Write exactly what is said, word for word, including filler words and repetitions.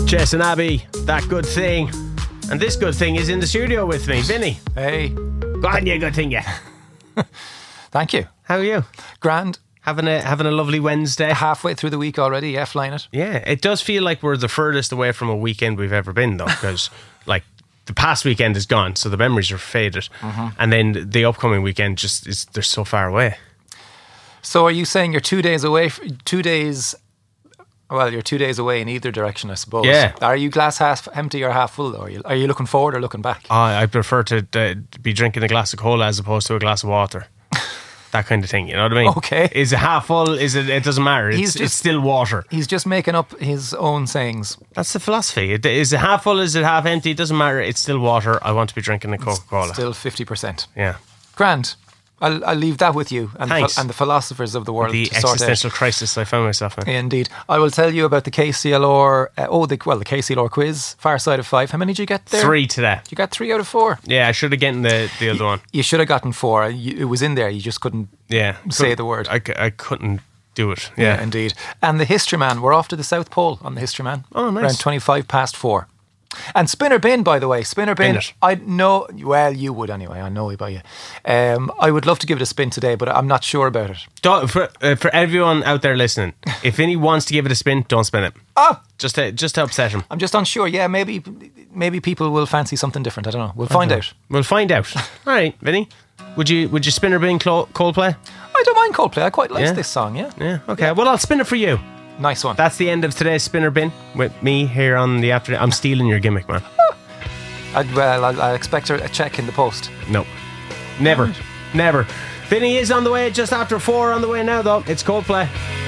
Jess and Abby, that good thing. And this good thing is in the studio with me, Vinny. Hey. Go on, you good thing, yeah. Thank you. How are you? Grand. Having a having a lovely Wednesday. Halfway through the week already, yeah, flying it. Yeah, it does feel like we're the furthest away from a weekend we've ever been, though, because like the past weekend is gone, so the memories are faded, mm-hmm. and then the upcoming weekend just is they're so far away. So, are you saying you're two days away? Two days. Well, you're two days away in either direction, I suppose. Yeah. Are you glass half empty or half full, though? Are you, are you looking forward or looking back? Uh, I prefer to uh, be drinking a glass of cola as opposed to a glass of water. That kind of thing, you know what I mean? Okay. Is it half full? Is it? It doesn't matter. It's, just, it's still water. He's just making up his own sayings. That's the philosophy. It, is it half full? Is it half empty? It doesn't matter. It's still water. I want to be drinking a Coca-Cola. Still fifty percent. Yeah. Grand. I'll, I'll leave that with you and, Thanks. the, and the philosophers of the world the to sort out. The existential crisis I found myself in. Indeed. I will tell you about the K C L R, uh, oh, the, well, the K C L R quiz, far side of five. How many did you get there? Three today. You got three out of four. Yeah, I should have gotten the, the other you, one. You should have gotten four. You, it was in there. You just couldn't yeah, say the word. I, I couldn't do it. Yeah. yeah, indeed. And the History Man, we're off to the South Pole on the History Man. Oh, nice. Around twenty-five past four. And Spinner Bin, by the way, Spinner Bin, Bin it. I know, well, you would anyway, I know about you. Um, I would love to give it a spin today, but I'm not sure about it. Don't, for, uh, for everyone out there listening, if Vinny wants to give it a spin, don't spin it. Oh! Just to, just to upset him. I'm just unsure. Yeah, maybe maybe people will fancy something different. I don't know. We'll find out. We'll find out. All right, Vinny. Would you would you Spinner Bin Clo- Coldplay? I don't mind Coldplay. I quite like Yeah? this song, yeah. Yeah, okay. Yeah. Well, I'll spin it for you. Nice one. That's the end of today's Spinner Bin with me here on the afternoon. I'm stealing your gimmick, man. I'd, well, I, I expect a check in the post. No. Never. Never. Vinny is on the way just after four on the way now, though. It's Coldplay.